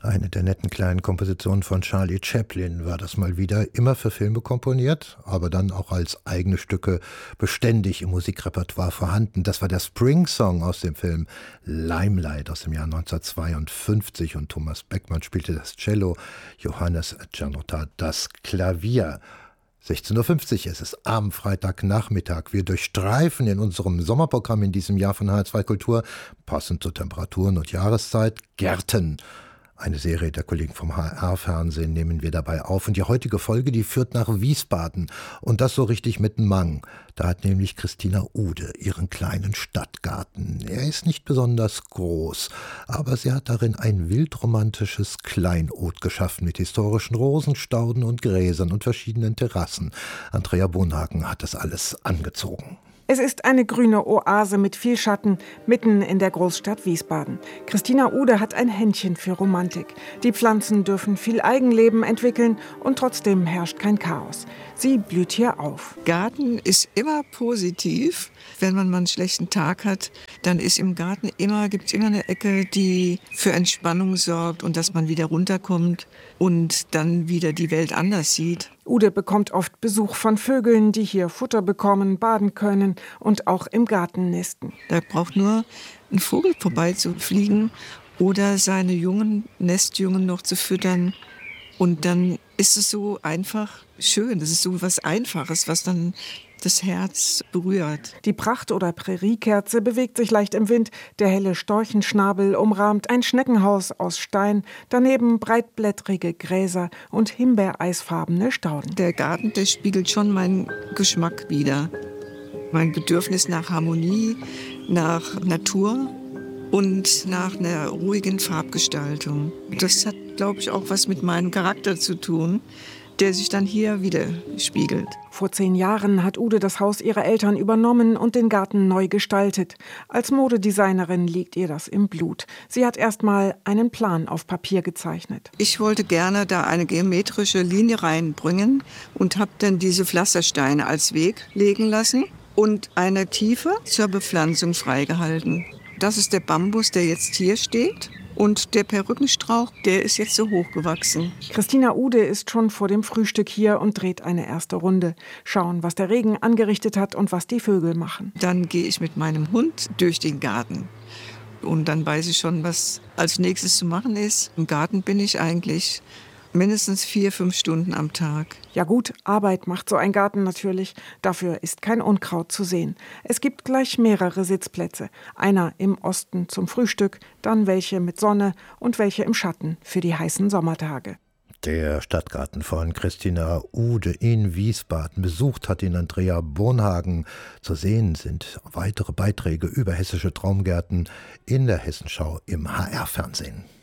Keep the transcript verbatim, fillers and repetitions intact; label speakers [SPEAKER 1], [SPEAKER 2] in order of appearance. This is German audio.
[SPEAKER 1] Eine der netten kleinen Kompositionen von Charlie Chaplin war das mal wieder, immer für Filme komponiert, aber dann auch als eigene Stücke beständig im Musikrepertoire vorhanden. Das war der Spring Song aus dem Film Limelight aus dem Jahr neunzehnhundertzweiundfünfzig und Thomas Beckmann spielte das Cello, Johannes Janota das Klavier. sechzehn Uhr fünfzig ist es am Freitagnachmittag. Wir durchstreifen in unserem Sommerprogramm in diesem Jahr von H R zwei Kultur, passend zu Temperaturen und Jahreszeit, Gärten. Eine Serie der Kollegen vom H R-Fernsehen nehmen wir dabei auf. Und die heutige Folge, die führt nach Wiesbaden. Und das so richtig mit Mang. Da hat nämlich Christina Ude ihren kleinen Stadtgarten. Er ist nicht besonders groß, aber sie hat darin ein wildromantisches Kleinod geschaffen mit historischen Rosenstauden und Gräsern und verschiedenen Terrassen. Andrea Bonhagen hat das alles angezogen.
[SPEAKER 2] Es ist eine grüne Oase mit viel Schatten, mitten in der Großstadt Wiesbaden. Christina Ude hat ein Händchen für Romantik. Die Pflanzen dürfen viel Eigenleben entwickeln und trotzdem herrscht kein Chaos. Sie blüht hier auf.
[SPEAKER 3] Garten ist immer positiv. Wenn man mal einen schlechten Tag hat, dann ist im Garten immer, gibt es immer eine Ecke, die für Entspannung sorgt und dass man wieder runterkommt und dann wieder die Welt anders sieht.
[SPEAKER 2] Ude bekommt oft Besuch von Vögeln, die hier Futter bekommen, baden können und auch im Garten nisten.
[SPEAKER 3] Da braucht nur ein Vogel vorbeizufliegen oder seine Jungen, Nestjungen noch zu füttern. Und dann ist es so einfach schön. Das ist so was Einfaches, was dann das Herz berührt.
[SPEAKER 2] Die Pracht- oder Präriekerze bewegt sich leicht im Wind. Der helle Storchenschnabel umrahmt ein Schneckenhaus aus Stein. Daneben breitblättrige Gräser und himbeereisfarbene Stauden.
[SPEAKER 3] Der Garten, der spiegelt schon meinen Geschmack wider. Mein Bedürfnis nach Harmonie, nach Natur und nach einer ruhigen Farbgestaltung. Das hat, glaube ich, auch was mit meinem Charakter zu tun, der sich dann hier wieder spiegelt.
[SPEAKER 2] Vor zehn Jahren hat Ude das Haus ihrer Eltern übernommen und den Garten neu gestaltet. Als Modedesignerin liegt ihr das im Blut. Sie hat erst mal einen Plan auf Papier gezeichnet.
[SPEAKER 3] Ich wollte gerne da eine geometrische Linie reinbringen und habe dann diese Pflastersteine als Weg legen lassen und eine Tiefe zur Bepflanzung freigehalten. Das ist der Bambus, der jetzt hier steht. Und der Perückenstrauch, der ist jetzt so hochgewachsen.
[SPEAKER 2] Christina Ude ist schon vor dem Frühstück hier und dreht eine erste Runde. Schauen, was der Regen angerichtet hat und was die Vögel machen.
[SPEAKER 3] Dann gehe ich mit meinem Hund durch den Garten. Und dann weiß ich schon, was als nächstes zu machen ist. Im Garten bin ich eigentlich mindestens vier, fünf Stunden am Tag.
[SPEAKER 2] Ja gut, Arbeit macht so ein Garten natürlich. Dafür ist kein Unkraut zu sehen. Es gibt gleich mehrere Sitzplätze. Einer im Osten zum Frühstück, dann welche mit Sonne und welche im Schatten für die heißen Sommertage.
[SPEAKER 1] Der Stadtgarten von Christina Ude in Wiesbaden. Besucht hat ihn Andrea Bonhagen. Zu sehen sind weitere Beiträge über hessische Traumgärten in der Hessenschau im H R-Fernsehen.